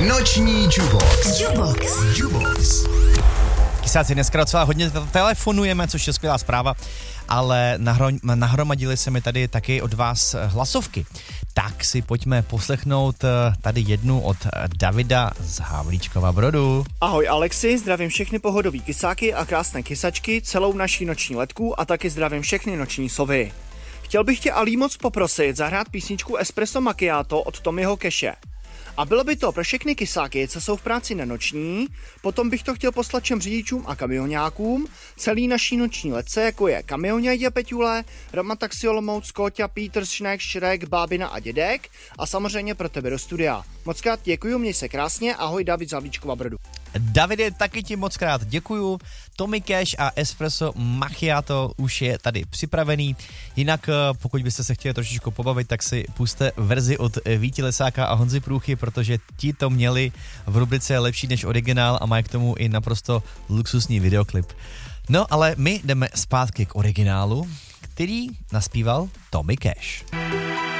Noční Jubox. Kysáci, dneska docela hodně telefonujeme, což je skvělá zpráva, ale nahromadili se mi tady taky od vás hlasovky. Tak si pojďme poslechnout tady jednu od Davida z Havlíčkova Brodu. Ahoj Alexi, zdravím všechny pohodový kysáky a krásné kysačky, celou naší noční letku a taky zdravím všechny noční sovy. Chtěl bych tě Alí moc poprosit zahrát písničku Espresso Macchiato od Tommyho Cashe. A bylo by to pro všechny kysáky, co jsou v práci na noční, potom bych to chtěl poslat všem řidičům a kamionákům, celý naší noční letce, jako je Kamioňajďa Peťule, Roma Taxi Olomouc, Kóťa, Pítr, Šnek, Šrek, Bábina a Dědek a samozřejmě pro tebe do studia. Mockrát děkuju, měj se krásně, ahoj David z Havlíčkova Brodu. Davide, taky ti moc krát děkuju. Tommy Cash a Espresso Macchiato už je tady připravený. Jinak, pokud byste se chtěli trošičku pobavit, tak si puste verzi od Víti Lesáka a Honzy Průchy, protože ti to měli v rubrice Lepší než originál a mají k tomu i naprosto luxusní videoklip. No, ale my jdeme zpátky k originálu, který naspíval Tommy Cash.